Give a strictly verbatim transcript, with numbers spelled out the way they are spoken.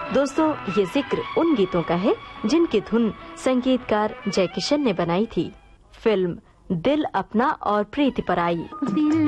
दोस्तों, ये जिक्र उन गीतों का है जिनकी धुन संगीतकार जय किशन ने बनाई थी। फिल्म दिल अपना और प्रीति पराई।